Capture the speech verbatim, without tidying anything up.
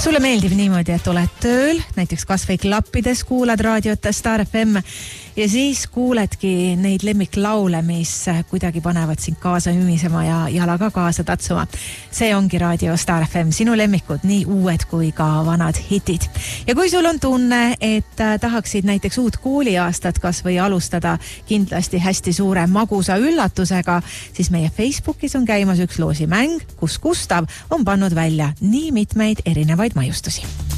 sulle meeldib niimoodi, et oled tööl, näiteks kas või klappides kuulad raadiot Star F M ja siis kuuledki neid lemmiklaule, mis kuidagi panevad sind kaasa ümisema ja jalaga kaasa tatsuma. See ongi raadio Star F M, sinu lemmikud, nii uued kui ka vanad hitid. Ja kui sul on tunne, et tahaksid näiteks uut kooliaastat kas või alustada kindlasti hästi suure magusa üllatusega, siis meie Facebookis on käimas üks loosimäng, kus Gustav on pannud välja nii mitmeid erinevaid maiustusi.